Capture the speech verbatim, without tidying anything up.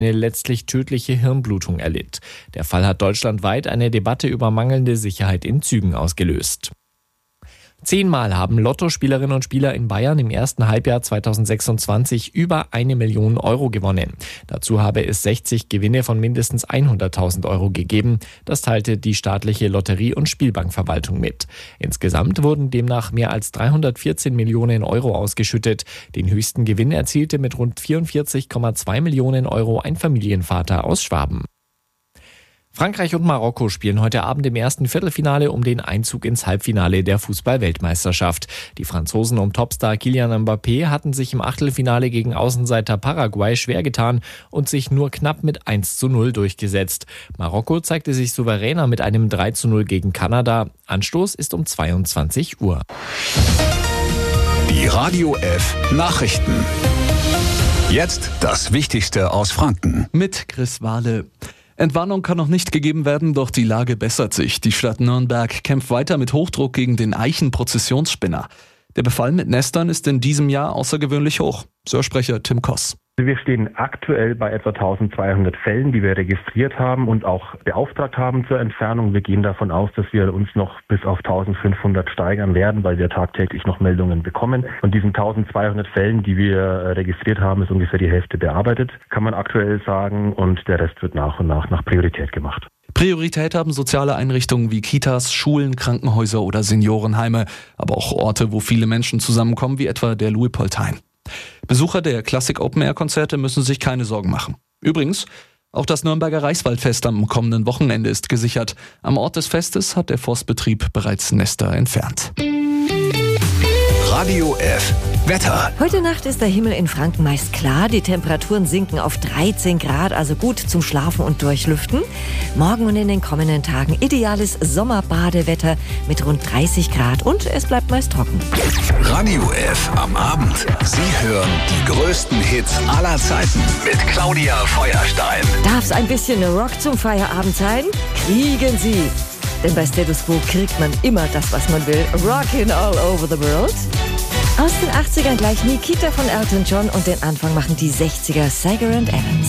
eine letztlich tödliche Hirnblutung erlitt. Der Fall hat deutschlandweit eine Debatte über mangelnde Sicherheit in Zügen ausgelöst. Zehnmal haben Lottospielerinnen und Spieler in Bayern im ersten Halbjahr zweitausendsechsundzwanzig über eine Million Euro gewonnen. Dazu habe es sechzig Gewinne von mindestens hunderttausend Euro gegeben. Das teilte die staatliche Lotterie- und Spielbankverwaltung mit. Insgesamt wurden demnach mehr als dreihundertvierzehn Millionen Euro ausgeschüttet. Den höchsten Gewinn erzielte mit rund vierundvierzig Komma zwei Millionen Euro ein Familienvater aus Schwaben. Frankreich und Marokko spielen heute Abend im ersten Viertelfinale um den Einzug ins Halbfinale der Fußball-Weltmeisterschaft. Die Franzosen um Topstar Kylian Mbappé hatten sich im Achtelfinale gegen Außenseiter Paraguay schwer getan und sich nur knapp mit eins zu null durchgesetzt. Marokko zeigte sich souveräner mit einem drei zu null gegen Kanada. Anstoß ist um zweiundzwanzig Uhr. Die Radio F Nachrichten. Jetzt das Wichtigste aus Franken. Mit Chris Wahle. Entwarnung kann noch nicht gegeben werden, doch die Lage bessert sich. Die Stadt Nürnberg kämpft weiter mit Hochdruck gegen den Eichen-Prozessionsspinner. Der Befall mit Nestern ist in diesem Jahr außergewöhnlich hoch. Sörsprecher Tim Koss. Wir stehen aktuell bei etwa eintausendzweihundert Fällen, die wir registriert haben und auch beauftragt haben zur Entfernung. Wir gehen davon aus, dass wir uns noch bis auf eintausendfünfhundert steigern werden, weil wir tagtäglich noch Meldungen bekommen. Von diesen eintausendzweihundert Fällen, die wir registriert haben, ist ungefähr die Hälfte bearbeitet, kann man aktuell sagen, und der Rest wird nach und nach nach Priorität gemacht. Priorität haben soziale Einrichtungen wie Kitas, Schulen, Krankenhäuser oder Seniorenheime, aber auch Orte, wo viele Menschen zusammenkommen, wie etwa der Luitpoldhain. Besucher der Classic Open Air Konzerte müssen sich keine Sorgen machen. Übrigens, auch das Nürnberger Reichswaldfest am kommenden Wochenende ist gesichert. Am Ort des Festes hat der Forstbetrieb bereits Nester entfernt. Radio F Wetter. Heute Nacht ist der Himmel in Franken meist klar. Die Temperaturen sinken auf dreizehn Grad, also gut zum Schlafen und Durchlüften. Morgen und in den kommenden Tagen ideales Sommerbadewetter mit rund dreißig Grad und es bleibt meist trocken. Radio F am Abend. Sie hören die größten Hits aller Zeiten mit Claudia Feuerstein. Darf es ein bisschen Rock zum Feierabend sein? Kriegen Sie! Denn bei Status Quo kriegt man immer das, was man will. Rockin' all over the world. Aus den achtzigern gleich Nikita von Elton John und den Anfang machen die sechziger Sager and Evans.